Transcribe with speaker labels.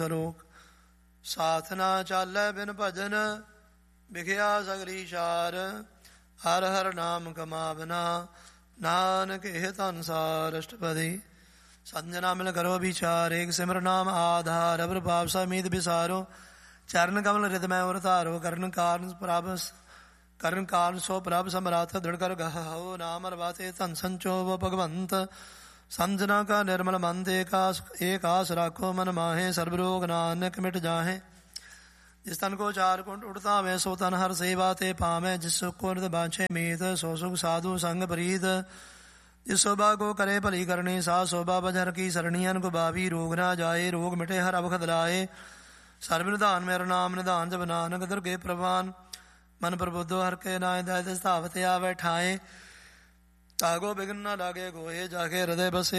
Speaker 1: ਰੋਕ। ਸਾਥ ਨਾ ਚਾਲੈ ਬਿਨ ਭਜਨ, ਵਿਖਿਆ ਸਗਲੀ ਚਾਰ। ਹਰ ਹਰ ਨਾਮ ਕਮਾਵਨਾ, ਨਾਨਕ ਇਹ ਧਨਸਾਰ। ਅਸ਼ਟਪਦੀ। ਸੰਜਨਾ ਮਿਲ ਕਰੋ ਵਿਚਾਰ, ਏਕ ਸਿਮਰ ਨਾਮ ਆਧਾਰ। ਅਵਰ ਪਾਪ ਸਮੀਤ ਵਿਸਾਰੋ, ਚਰਨ ਕਮਲ ਰਿਦਮੈ ਉਰ ਧਾਰੋ। ਕਰਨ ਕਾਰਨ ਸੋ ਪ੍ਰਭ ਸਮਰਾਥ, ਦ੍ਰਿੜ ਕਰ ਗਾਓ। ਨਾਮ ਰਵਾਤੇ ਧਨ ਸੰਚੋਵ ਭਗਵੰਤ। ਸਮਝਨਾ ਕਾ ਨਿਰਮਲ ਮਨ, ਏਕ ਆਸ ਰਾਖੋ ਮਨ ਮਾਹੇ। ਸਰਬ ਰੋਗ ਨਾਨਕ ਮਿਟ ਜਾਹੇ, ਜਿਸ ਤਨ ਕੋ ਚਾਰ ਕੁੰਟ ਉੜਤਾਵੇਂ। ਸੋ ਤਨ ਹਰ ਸੇਵਾ ਤੇ ਪਾਵੇਂ, ਜਿਸ ਸੁਖ ਕੋ ਨਿਤ ਬਾਛੇ ਮੀਤ। ਸੋ ਸੁਖ ਸਾਧੂ ਸੰਗ ਪ੍ਰੀਤ, ਜਿਸ ਸੋਭਾ ਕੋ ਕਰੇ ਭਲੀ ਕਰਨੀ। ਸਾ ਸੋਭਾ ਬਜਰ ਕੀ ਸਰਣੀਆਂ ਕੋ ਬਾਵੀ। ਰੋਗ ਨਾ ਜਾਏ, ਰੋਗ ਮਿਟੇ ਹਰ ਅਵਖਦ ਲਾਏ। ਸਰਬ ਨਿਧਾਨ ਮੇਰਾ ਨਾਮ ਨਿਧਾਨ, ਜਬ ਨਾਨਕ ਦੁਰਗੇ ਪ੍ਰਵਾਨ। ਮਨ ਪ੍ਰਬੁੱਧੋ ਹਰ ਕੇ ਨਾਏ, ਦਾਇ ਸਥਾਵਤ ਆਵੇ ਠਾਏ। ਤਾਗੋ ਬਿਗਨ ਨਾ ਲਾਗੇ ਗੋਏ, ਜਾਗੇ ਹਿਰਦੇ ਬਸੇ